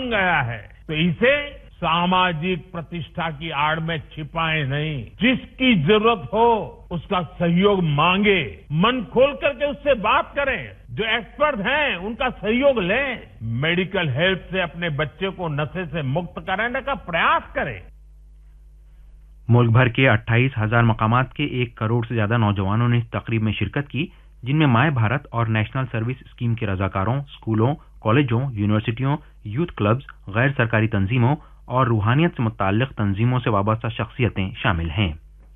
बन गया है, तो इसे सामाजिक प्रतिष्ठा की आड़ में छिपाए नहीं, जिसकी जरूरत हो उसका सहयोग मांगे, मन खोल करके उससे बात करें, जो एक्सपर्ट हैं उनका सहयोग लें, मेडिकल हेल्प से अपने बच्चे को नशे से मुक्त कराने का प्रयास करें। मुल्क भर के 28,000 मकामात के 1 करोड़ से ज्यादा नौजवानों ने इस तकरीब में शिरकत की, जिनमें माय भारत और नेशनल सर्विस स्कीम के रजाकारों, स्कूलों, कॉलेजों, यूनिवर्सिटियों, यूथ क्लब्स, गैर सरकारी तंजीमों और रूहानियत से मुताल्लिक तंजीमों से वाबस्ता शख्सियतें शामिल हैं।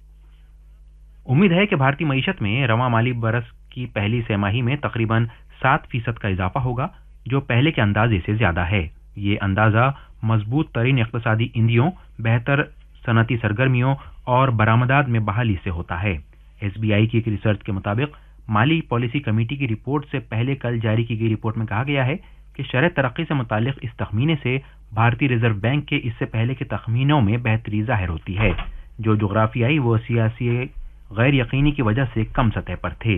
उम्मीद है कि भारतीय मईशत में रवां माली बरस की पहली तिमाही में तकरीबन 7% का इजाफा होगा, जो पहले के अंदाजे से ज्यादा है। ये अंदाजा मजबूत तरीन इक्तिसादी इंदियों, बेहतर सनती सरगर्मियों और बरामदात में बहाली से होता है। SBI की एक रिसर्च के मुताबिक माली पॉलिसी कमेटी की रिपोर्ट से पहले कल जारी की गई रिपोर्ट में कहा गया है कि शरह तरक्की से मुतालिक इस तखमीने से भारतीय रिजर्व बैंक के इससे पहले के तखमीनों में बेहतरी जाहिर होती है, जो जोग्राफियाई व सियासी गैर यकीनी की वजह से कम सतह पर थे।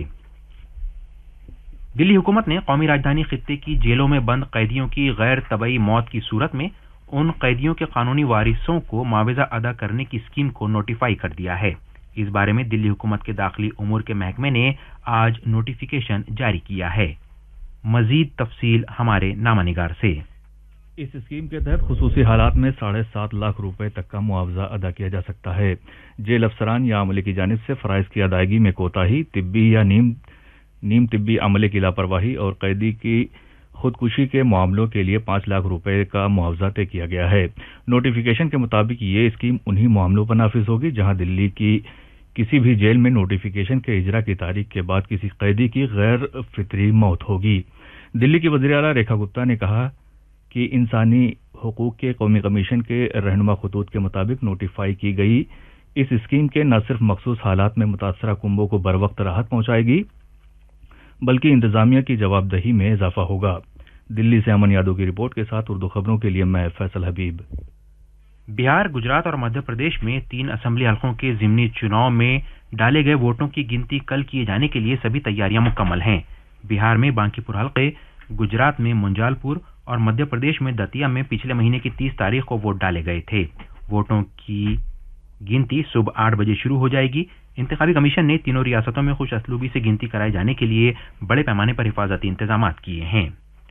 दिल्ली हुकूमत ने कौमी राजधानी खित्ते की जेलों में बंद कैदियों की गैर तबई मौत की सूरत में उन कैदियों के कानूनी वारिसों को मुआवजा अदा करने की स्कीम को नोटिफाई कर दिया है। इस बारे में दिल्ली हुकूमत के दाखिली उमूर के महकमे ने आज नोटिफिकेशन जारी किया है। मजीद तफसील हमारे नामानिगार से। इस स्कीम के तहत खुसूसी हालात में 7.5 लाख रुपए तक का मुआवजा अदा किया जा सकता है। जेल अफसरान या अमले की जानिब से फराइज की अदायगी में कोताही, तिब्बी या नीम तिब्बी अमले की लापरवाही और कैदी की खुदकुशी के मामलों के लिए 5 लाख रुपए का मुआवजा तय किया गया है। नोटिफिकेशन के मुताबिक ये स्कीम उन्हीं मामलों पर नाफिज होगी जहां दिल्ली की किसी भी जेल में नोटिफिकेशन के इजरा की तारीख के बाद किसी कैदी की गैर फितरी मौत होगी। दिल्ली की वज़ीर आला रेखा गुप्ता ने कहा कि इंसानी हुकूक के कौमी कमीशन के रहनुमा खतूत के मुताबिक नोटिफाई की गई इस स्कीम के न सिर्फ मखसूस हालात में मुतासरा कुंबों को बर वक्त राहत पहुंचाएगी, बल्कि इंतजामिया की जवाबदेही में इजाफा होगा। दिल्ली से अमन यादव की रिपोर्ट के साथ उर्दू खबरों के लिए मैं फैसल हबीब। बिहार, गुजरात और मध्य प्रदेश में 3 असेंबली हलकों के जिमनी चुनाव में डाले गए वोटों की गिनती कल किए जाने के लिए सभी तैयारियां मुकम्मल हैं। बिहार में बांकीपुर हलके, गुजरात में मुंजालपुर और मध्य प्रदेश में दतिया में पिछले महीने की 30 तारीख को वोट डाले गए थे। वोटों की गिनती सुबह 8 बजे शुरू हो जाएगी। इंतखाबी कमीशन ने तीनों रियासतों में खुश असलूबी से गिनती कराए जाने के लिए बड़े पैमाने पर हिफाजती इंतजाम किए हैं।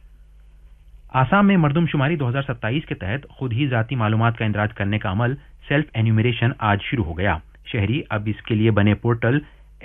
आसाम में मरदमशुमारी 2027 के तहत खुद ही जाती मालूमात का इंदराज करने का अमल सेल्फ एन्यूमरेशन आज शुरू हो गया। शहरी अब इसके लिए बने पोर्टल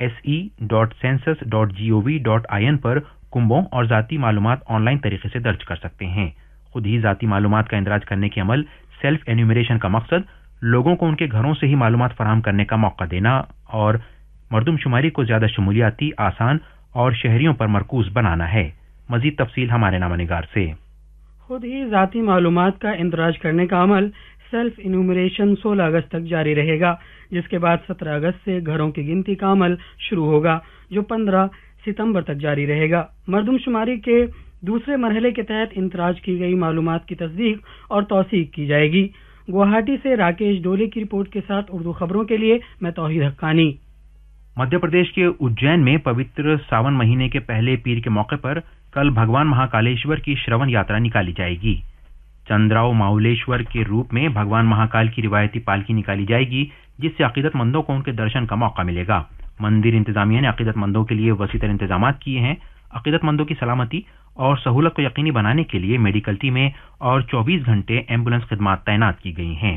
se.census.gov.in पर कुंबों और जाती मालूमात ऑनलाइन तरीके से दर्ज कर सकते हैं। खुद ही जाती मालूमात का इंदराज करने के अमल सेल्फ एन्यूमरेशन का मकसद लोगों को उनके घरों से ही मालूमात फराहम करने का मौका देना और मरदमशुमारी को ज्यादा शमूलियाती, आसान और शहरियों पर मरकूज बनाना है। मजीद तफसील हमारे नामानिगार से। खुद ही जाती मालूमात का इंदराज करने का अमल सेल्फ इन्यूमरेशन 16 अगस्त तक जारी रहेगा, जिसके बाद 17 अगस्त से घरों की गिनती का अमल शुरू होगा, जो 15 सितंबर तक जारी रहेगा। मरदमशुमारी के दूसरे मरहले के तहत इंदराज की गई मालूमात की तस्दीक और तौसीक की जाएगी। गुवाहाटी से राकेश डोले की रिपोर्ट के साथ उर्दू खबरों के लिए मैं तौहीद हक्कानी। मध्य प्रदेश के उज्जैन में पवित्र सावन महीने के पहले पीर के मौके पर कल भगवान महाकालेश्वर की श्रवण यात्रा निकाली जाएगी। चंद्राव माउलेश्वर के रूप में भगवान महाकाल की रिवायती पालकी निकाली जाएगी, जिससे अकीदतमंदों को उनके दर्शन का मौका मिलेगा। मंदिर इंतजामिया ने अकीदतमंदों के लिए वसीतर इंतजाम किए हैं। अकीदतमंदों की सलामती और सहूलत को यकीनी बनाने के लिए मेडिकल टीमें और 24 घंटे एम्बुलेंस खिदमात तैनात की गई हैं।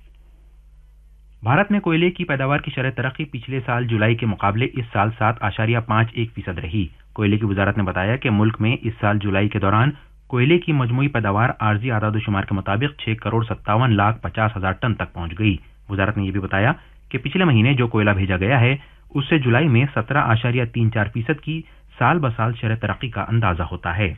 भारत में कोयले की पैदावार की शरह तरक्की पिछले साल जुलाई के मुकाबले इस साल 7.51% रही। कोयले की वजारत ने बताया कि मुल्क में इस साल जुलाई के दौरान कोयले की मजमूई पैदावार आर्जी आदादोशुमार के मुताबिक 6,57,50,000 टन तक पहुंच गई। वजारत ने यह भी बताया कि पिछले महीने जो कोयला भेजा गया है उससे जुलाई में 17.34% की साल ब साल शरह तरक्की का अंदाजा होता है।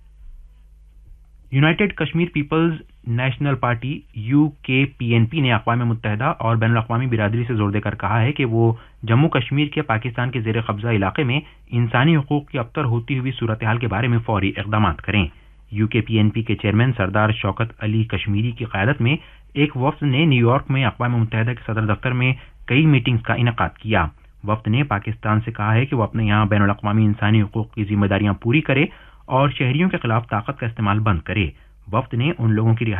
United Kashmir peoples national party UKPNP ने अक़वाम मुत्तहिदा और बैनुल अक़वामी बिरादरी से जोर देकर कहा है कि वो जम्मू कश्मीर के पाकिस्तान के ज़ेर कब्ज़ा इलाके में इंसानी हुकूक की अबतर होती हुई सूरत हाल के बारे में फौरी इक़दामात करें। UKPNP के चेयरमैन सरदार शौकत अली कश्मीरी की क़यादत में एक वफ़द ने न्यूयॉर्क में अक़वाम मुत्तहिदा के सदर दफ्तर में कई मीटिंग्स का इनेकाद किया। वफ़द ने पाकिस्तान से कहा है कि वो अपने यहाँ बैनुल अक़वामी इंसानी हुकूक की जिम्मेदारियां पूरी करे और शहरियों के खिलाफ ताकत का इस्तेमाल बंद करे। वफ़द ने उन लोगों की